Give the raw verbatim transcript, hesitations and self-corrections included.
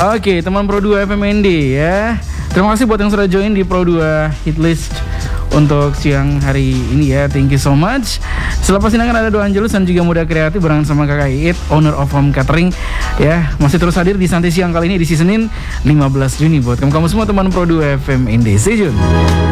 Oke, teman Pro dua F M N D ya. Terima kasih buat yang sudah join di Pro dua Hitlist untuk siang hari ini ya. Thank you so much. Selepas ini akan ada Doa Angelus dan juga Muda Kreatif barengan sama Kakak Iit, owner of Home Catering ya. Masih terus hadir di Santai Siang kali ini di Senin lima belas Juni buat kamu-kamu semua teman Pro dua F M N D. Stay tune.